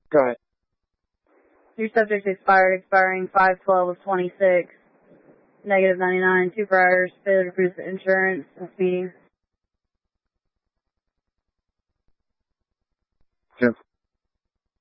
Go ahead. Your subject expiring 5/12 of 26. Negative 99. 2 priors. Failure to produce insurance. Meeting. Yes.